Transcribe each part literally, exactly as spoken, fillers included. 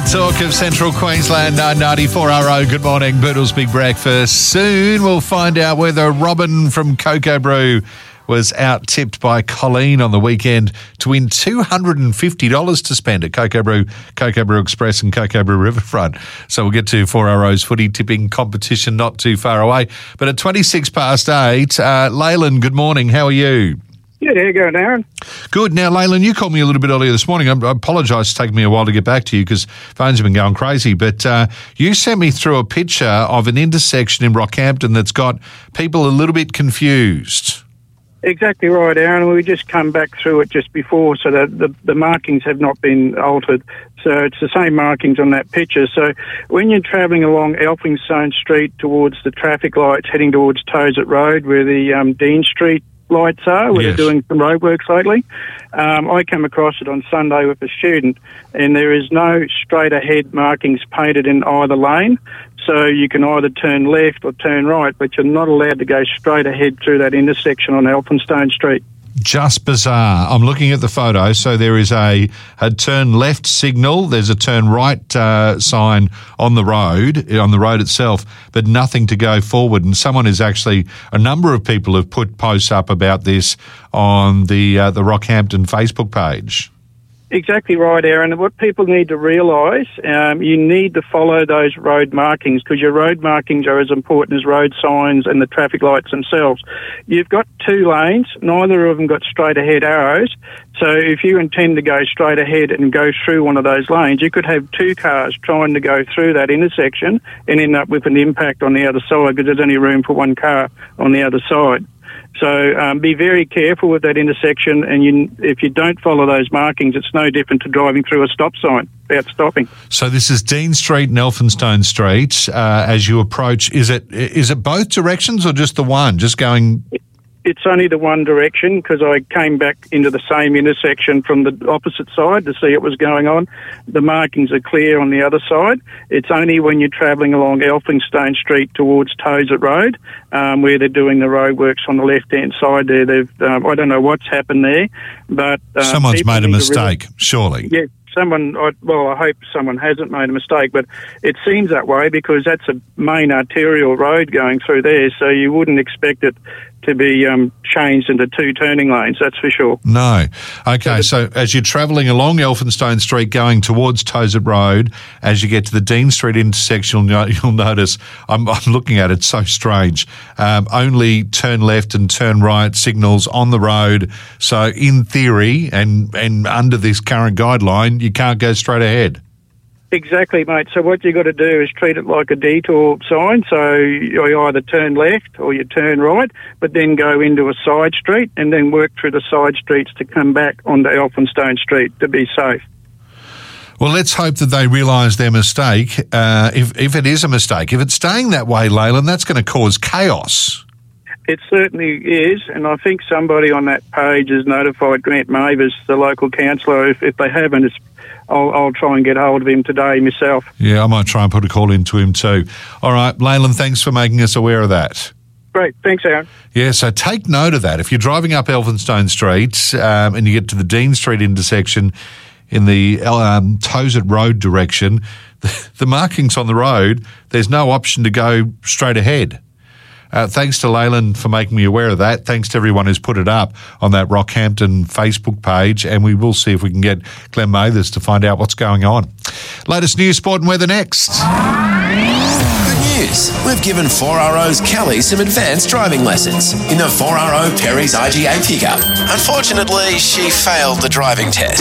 Talk of Central Queensland, nine ninety-four R O. Good morning, Boodle's Big Breakfast. Soon we'll find out whether Robin from Cocoa Brew was out-tipped by Colleen on the weekend to win two hundred fifty dollars to spend at Cocoa Brew, Cocoa Brew Express and Cocoa Brew Riverfront. So we'll get to four R O's footy tipping competition not too far away. But at twenty-six past eight, uh, Leyland, good morning. How are you? Yeah, there you go, Darren. Good. Now, Leyland, you called me a little bit earlier this morning. I, I apologise, it's taken me a while to get back to you because phones have been going crazy. But uh, you sent me through a picture of an intersection in Rockhampton that's got people a little bit confused. Exactly right, Aaron. We just come back through it just before, so that the, the markings have not been altered. So it's the same markings on that picture. So when you're travelling along Elphinstone Street towards the traffic lights, heading towards Tozet Road, where the um, Dean Street lights are, where Yes. they're doing some roadworks lately, um, I come across it on Sunday with a student, and there is no straight ahead markings painted in either lane. So you can either turn left or turn right, but you're not allowed to go straight ahead through that intersection on Elphinstone Street. Just bizarre. I'm looking at the photo. So there is a, a turn left signal. There's a turn right uh, sign on the road, on the road itself, but nothing to go forward. And someone is actually, a number of people have put posts up about this on the uh, the Rockhampton Facebook page. Exactly right, Aaron. What people need to realise, um, you need to follow those road markings, because your road markings are as important as road signs and the traffic lights themselves. You've got two lanes, neither of them got straight ahead arrows. So if you intend to go straight ahead and go through one of those lanes, you could have two cars trying to go through that intersection and end up with an impact on the other side, because there's only room for one car on the other side. So um, be very careful with that intersection, and you, if you don't follow those markings, it's no different to driving through a stop sign without stopping. So this is Dean Street and Elphinstone Street. Uh, as you approach, is it is it both directions or just the one, just going... It's only the one direction, because I came back into the same intersection from the opposite side to see what was going on. The markings are clear on the other side. It's only when you're travelling along Elphinstone Street towards Tozet Road, um, where they're doing the roadworks on the left-hand side there. They've, um, I don't know what's happened there, but... Uh, Someone's made a mistake, really, surely. Yeah. Someone, I, well, I hope someone hasn't made a mistake, but it seems that way because that's a main arterial road going through there, so you wouldn't expect it to be um, changed into two turning lanes, that's for sure. No. Okay, so, so as you're travelling along Elphinstone Street going towards Tozet Road, as you get to the Dean Street intersection, you'll, you'll notice, I'm, I'm looking at it, it's so strange, um, only turn left and turn right signals on the road. So in theory, and, and under this current guideline, you can't go straight ahead. Exactly, mate. So what you've got to do is treat it like a detour sign. So you either turn left or you turn right, but then go into a side street and then work through the side streets to come back onto Elphinstone Street to be safe. Well, let's hope that they realise their mistake, uh, if, if it is a mistake. If it's staying that way, Leyland, that's going to cause chaos. It certainly is, and I think somebody on that page has notified Grant Mavis, the local councillor. If, if they haven't, it's, I'll, I'll try and get hold of him today myself. Yeah, I might try and put a call into him too. All right, Leyland, thanks for making us aware of that. Great, thanks, Aaron. Yeah, so take note of that. If you're driving up Elphinstone Street um, and you get to the Dean Street intersection in the um, Tozet Road direction, the, the markings on the road, there's no option to go straight ahead. Uh, thanks to Leyland for making me aware of that. Thanks to everyone who's put it up on that Rockhampton Facebook page, and we will see if we can get Glenn Mathers to find out what's going on. Latest news, sport and weather next. Good news. We've given four R O's Kelly some advanced driving lessons in the four R O Perry's I G A pickup. Unfortunately, she failed the driving test,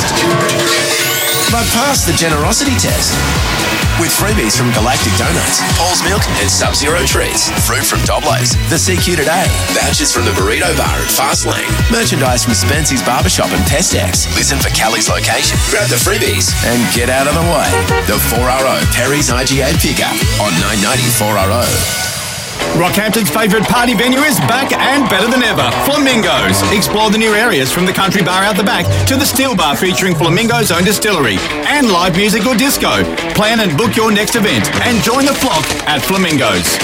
but passed the generosity test. With freebies from Galactic Donuts, Paul's Milk and Sub-Zero Treats, fruit from Doblo's, the C Q Today, vouchers from the Burrito Bar at Fastlane, merchandise from Spency's Barbershop and Pestex. Listen for Kelly's location, grab the freebies, and get out of the way. The four R O Perry's I G A pickup on nine ninety four R O. Rockhampton's favourite party venue is back and better than ever. Flamingos. Explore the new areas from the country bar out the back to the steel bar featuring Flamingo's own distillery and live music or disco. Plan and book your next event and join the flock at Flamingos.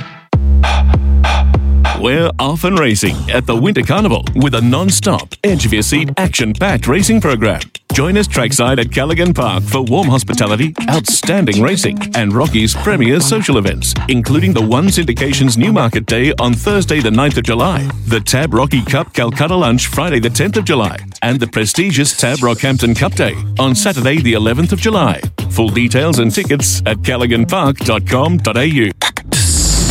We're off and racing at the Winter Carnival with a non-stop, edge-of-your-seat, action-packed racing program. Join us trackside at Callaghan Park for warm hospitality, outstanding racing, and Rocky's premier social events, including the One Syndication's Newmarket Day on Thursday the ninth of July, the Tab Rocky Cup Calcutta Lunch Friday the tenth of July, and the prestigious Tab Rockhampton Cup Day on Saturday the eleventh of July. Full details and tickets at callaghan park dot com dot a u.